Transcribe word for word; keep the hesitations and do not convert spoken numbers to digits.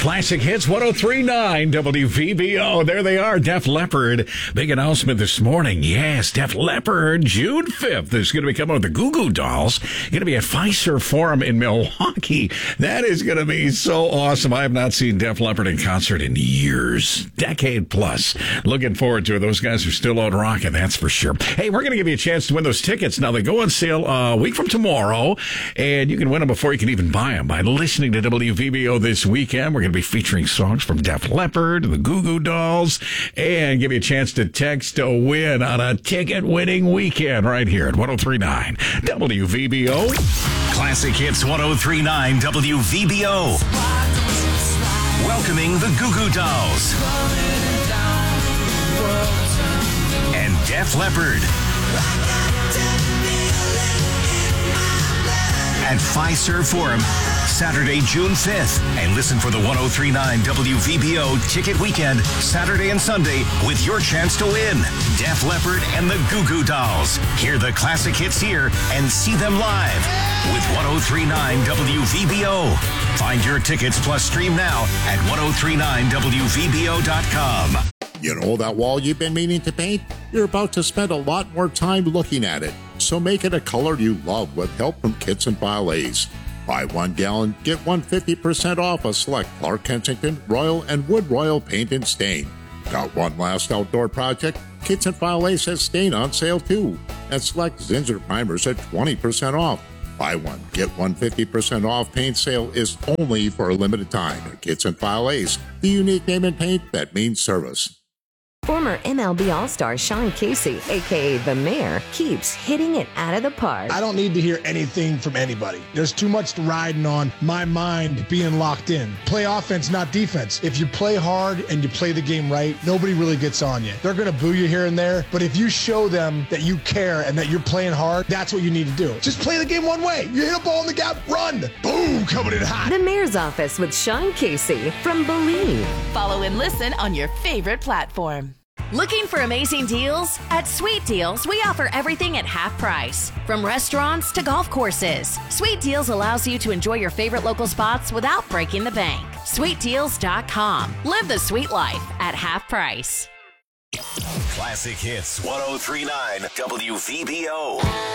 Classic Hits one oh three point nine W V B O. There they are, Def Leppard. Big announcement this morning. Yes, Def Leppard, June fifth. Is going to be coming with the Goo Goo Dolls. Going to be at Fiserv Forum in Milwaukee. That is going to be so awesome. I have not seen Def Leppard in concert in years, decade plus. Looking forward to it. Those guys are still out rocking, that's for sure. Hey, we're going to give you a chance to win those tickets. Now, they go on sale a week from tomorrow, and you can win them before you can even buy them by listening to W V B O this weekend. We're going to be featuring songs from Def Leppard, the Goo Goo Dolls, and give you a chance to text to win on a ticket-winning weekend right here at one oh three point nine W V B O. Classic Hits one oh three point nine W V B O. Welcoming the Goo Goo Dolls and Def Leppard at Fiserv Forum, Saturday, June fifth. And listen for the one oh three point nine W V B O Ticket Weekend, Saturday and Sunday, with your chance to win. Def Leppard and the Goo Goo Dolls. Hear the classic hits here and see them live with one oh three point nine W V B O. Find your tickets plus stream now at ten thirty-nine W V B O dot com. You know that wall you've been meaning to paint? You're about to spend a lot more time looking at it. So make it a color you love with help from Kits and File Ace. Buy one gallon, get one fifty percent off a select Clark Kensington, Royal, and Wood Royal paint and stain. Got one last outdoor project? Kits and File Ace has stain on sale too. And select Zinsser primers at twenty percent off. Buy one, get one fifty percent off paint sale is only for a limited time at Kits and File Ace, the unique name in paint that means service. Former M L B All-Star Sean Casey, a k a. The Mayor, keeps hitting it out of the park. I don't need to hear anything from anybody. There's too much riding on my mind being locked in. Play offense, not defense. If you play hard and you play the game right, nobody really gets on you. They're going to boo you here and there, but if you show them that you care and that you're playing hard, that's what you need to do. Just play the game one way. You hit a ball in the gap, run. Boom, coming in hot. The Mayor's Office with Sean Casey from Believe. Follow and listen on your favorite platform. Looking for amazing deals? At Sweet Deals, we offer everything at half price. From restaurants to golf courses, Sweet Deals allows you to enjoy your favorite local spots without breaking the bank. sweet deals dot com. Live the sweet life at half price. Classic Hits one oh three point nine W V B O.